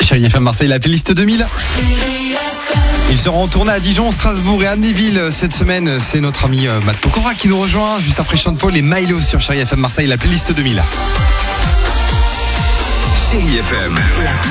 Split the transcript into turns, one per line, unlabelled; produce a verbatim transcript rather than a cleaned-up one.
Chérie F M Marseille, la playlist deux mille. Ils seront en tournée à Dijon, Strasbourg et Amnéville cette semaine. C'est notre ami Matt Pokora qui nous rejoint juste après Sean Paul et Milo sur Chérie F M Marseille, la playlist deux mille.
Chérie F M.